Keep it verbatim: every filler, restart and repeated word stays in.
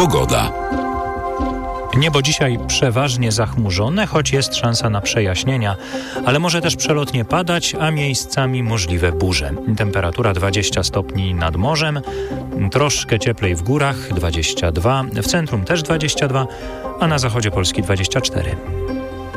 Pogoda. Niebo dzisiaj przeważnie zachmurzone, choć jest szansa na przejaśnienia, ale może też przelotnie padać, a miejscami możliwe burze. Temperatura dwadzieścia stopni nad morzem, troszkę cieplej w górach, dwadzieścia dwa, w centrum też dwadzieścia dwa, a na zachodzie Polski dwadzieścia cztery.